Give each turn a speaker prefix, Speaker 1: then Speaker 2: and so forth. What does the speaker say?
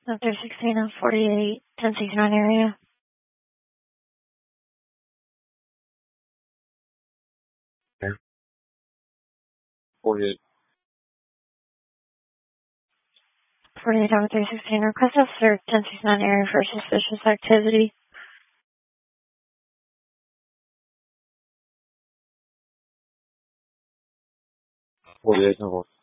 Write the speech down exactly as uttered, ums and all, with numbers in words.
Speaker 1: After sixteen and forty-eight, ten sixty-nine area.
Speaker 2: Here. forty-eight.
Speaker 1: forty-eight over three sixteen. Request officer ten sixty-nine area for suspicious activity.
Speaker 2: forty-eight, no more.